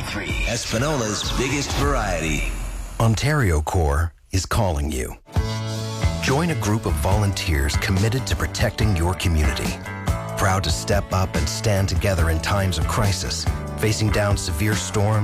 101.3, Espinola's biggest variety. Ontario Corps is calling you. Join a group of volunteers committed to protecting your community. Proud to step up and stand together in times of crisis, facing down severe storms